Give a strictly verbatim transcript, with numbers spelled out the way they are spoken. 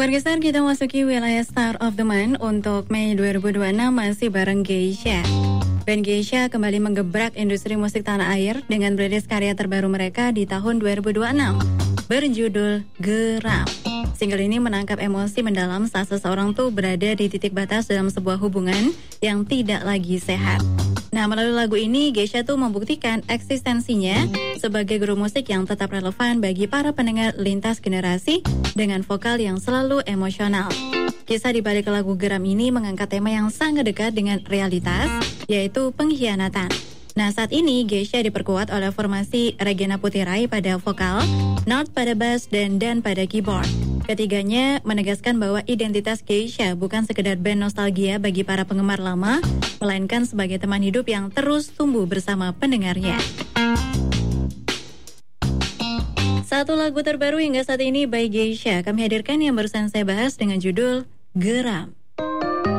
Warga Star, kita masuki wilayah Star of the Month untuk Mei dua ribu dua puluh enam masih bareng Geisha. Band Geisha kembali menggebrak industri musik tanah air dengan merilis karya terbaru mereka di tahun dua ribu dua puluh enam berjudul Geram. Single ini menangkap emosi mendalam saat seseorang tuh berada di titik batas dalam sebuah hubungan yang tidak lagi sehat. Nah, melalui lagu ini Geisha tuh membuktikan eksistensinya sebagai grup musik yang tetap relevan bagi para pendengar lintas generasi dengan vokal yang selalu emosional. Kisah di balik lagu Geram ini mengangkat tema yang sangat dekat dengan realitas, yaitu pengkhianatan. Nah, saat ini Geisha diperkuat oleh formasi Regina Putirai pada vokal, Nord pada bass, dan Dan pada keyboard. Ketiganya menegaskan bahwa identitas Geisha bukan sekedar band nostalgia bagi para penggemar lama, melainkan sebagai teman hidup yang terus tumbuh bersama pendengarnya. Satu lagu terbaru hingga saat ini by Geisha kami hadirkan yang barusan saya bahas dengan judul Geram.